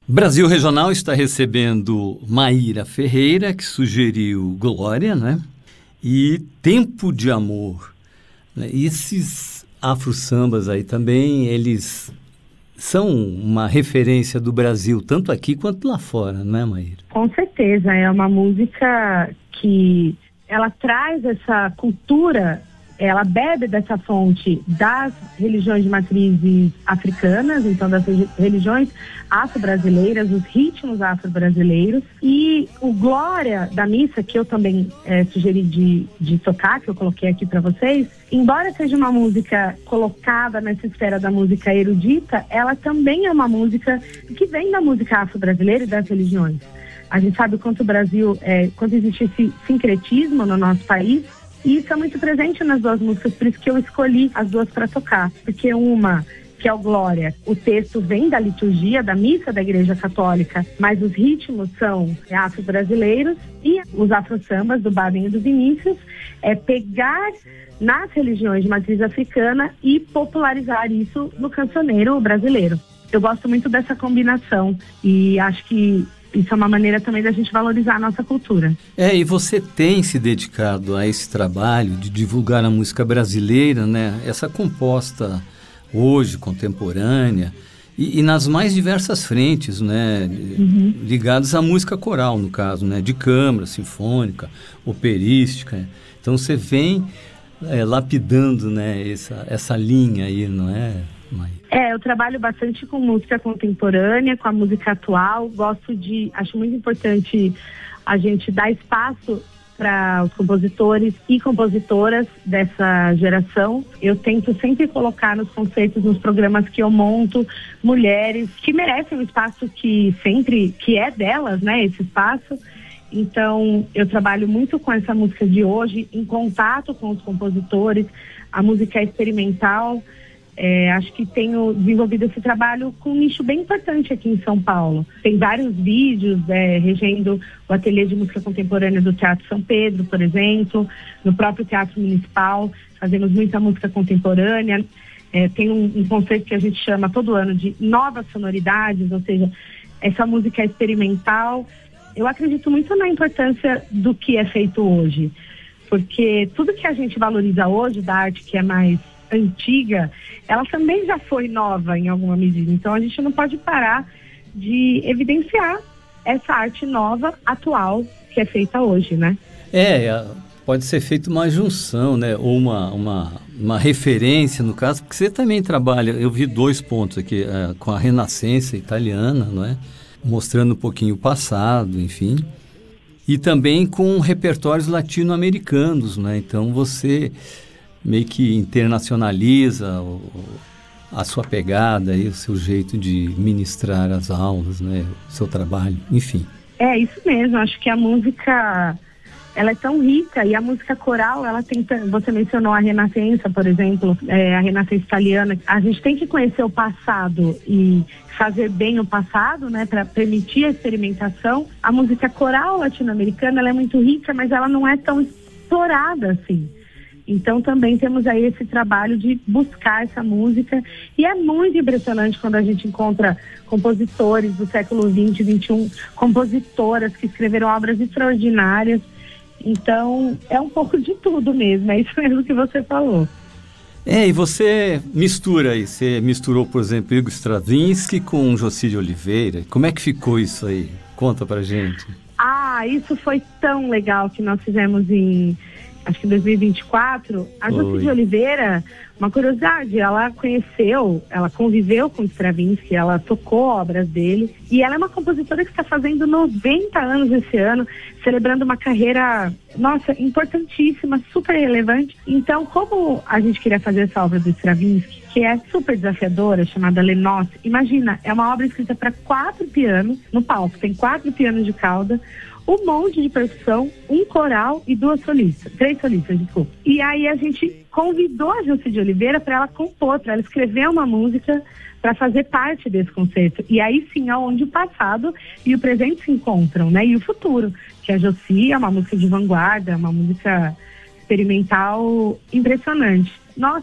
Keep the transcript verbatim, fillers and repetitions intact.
Brasil Regional está recebendo Maíra Ferreira, que sugeriu Glória, né? E Tempo de Amor. Né? E esses afro-sambas aí também, eles são uma referência do Brasil, tanto aqui quanto lá fora, não é, Maíra? Com certeza, é uma música que ela traz essa cultura, ela bebe dessa fonte das religiões de matrizes africanas, então das religiões afro-brasileiras, os ritmos afro-brasileiros. E o Glória da missa, que eu também é, sugeri de, de tocar, que eu coloquei aqui para vocês, embora seja uma música colocada nessa esfera da música erudita, ela também é uma música que vem da música afro-brasileira e das religiões. A gente sabe o quanto o Brasil, é, quanto existe esse sincretismo no nosso país, e isso é muito presente nas duas músicas, por isso que eu escolhi as duas para tocar. Porque uma, que é o Glória, o texto vem da liturgia, da missa da Igreja Católica, mas os ritmos são afro-brasileiros, e os afro-sambas do Baden e do Vinícius é pegar nas religiões de matriz africana e popularizar isso no cancioneiro brasileiro. Eu gosto muito dessa combinação e acho que isso é uma maneira também da gente valorizar a nossa cultura. É, e você tem se dedicado a esse trabalho de divulgar a música brasileira, né? Essa composta hoje, contemporânea, e, e nas mais diversas frentes, né? Uhum. Ligadas à música coral, no caso, né? De câmara, sinfônica, operística. Então você vem é, lapidando, né? essa, essa linha aí, não é, Maíra? É, eu trabalho bastante com música contemporânea, com a música atual. Gosto de, acho muito importante a gente dar espaço para os compositores e compositoras dessa geração. Eu tento sempre colocar nos conceitos, nos programas que eu monto, mulheres que merecem o espaço que sempre, que é delas, né, esse espaço. Então, eu trabalho muito com essa música de hoje, em contato com os compositores, a música experimental. É, acho que tenho desenvolvido esse trabalho com um nicho bem importante aqui em São Paulo. Tem vários vídeos é, regendo o ateliê de música contemporânea do Teatro São Pedro, por exemplo, no próprio Teatro Municipal, fazemos muita música contemporânea. É, tem um, um conceito que a gente chama todo ano de novas sonoridades, ou seja, essa música experimental. Eu acredito muito na importância do que é feito hoje, porque tudo que a gente valoriza hoje da arte que é mais antiga, ela também já foi nova em alguma medida. Então a gente não pode parar de evidenciar essa arte nova, atual, que é feita hoje, né? É, pode ser feita uma junção, né? Ou uma, uma, uma referência, no caso, porque você também trabalha, eu vi dois pontos aqui, é, com a Renascença italiana, não é? Mostrando um pouquinho o passado, enfim. E também com repertórios latino-americanos, né? Então você meio que internacionaliza o, a sua pegada e o seu jeito de ministrar as aulas, né? O seu trabalho, enfim. É isso mesmo, acho que a música, ela é tão rica, e a música coral, ela tem, você mencionou a Renascença, por exemplo, é, a Renascença italiana. A gente tem que conhecer o passado e fazer bem o passado, né, para permitir a experimentação. A música coral latino-americana, ela é muito rica, mas ela não é tão explorada assim. Então também temos aí esse trabalho de buscar essa música, e é muito impressionante quando a gente encontra compositores do século vinte, vinte e um, compositoras que escreveram obras extraordinárias. Então é um pouco de tudo mesmo, é isso mesmo que você falou. É, e você mistura aí, você misturou, por exemplo, Igor Stravinsky com Jocy de Oliveira. Como é que ficou isso aí? Conta pra gente. Ah, isso foi tão legal que nós fizemos em... acho que em dois mil e vinte e quatro, a Jocy de Oliveira, uma curiosidade, ela conheceu, ela conviveu com Stravinsky, ela tocou obras dele, e ela é uma compositora que está fazendo noventa anos esse ano, celebrando uma carreira, nossa, importantíssima, super relevante. Então, como a gente queria fazer essa obra do Stravinsky, que é super desafiadora, chamada Les Noces, imagina, é uma obra escrita para quatro pianos, no palco tem quatro pianos de cauda, um monte de percussão, um coral e duas solistas, três solistas, desculpa. E aí a gente convidou a Jocy de Oliveira para ela compor, para ela escrever uma música para fazer parte desse concerto. E aí sim é onde o passado e o presente se encontram, né? E o futuro, que a Jocy é uma música de vanguarda, uma música experimental impressionante. Nossa,